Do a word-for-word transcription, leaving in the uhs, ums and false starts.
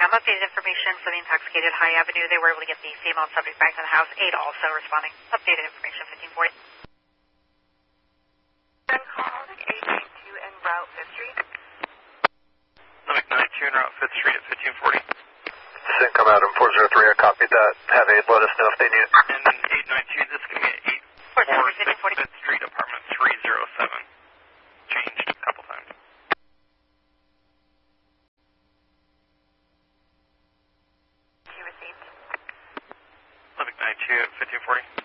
Um, updated information for the intoxicated High Avenue. They were able to get the female subject back to the house. Eight also responding. Updated information, fifteen forty. Then call eight nine two en route fifth Street. Limit nine two en route fifth Street at fifteen forty. Send come out in four zero three. I copied that. Have aid. Let us know if they need it. And then eight nine two, this is going to be at eight four six fifth Street, apartment three oh seven. Changed a couple times. You received. Limit nine two at fifteen forty.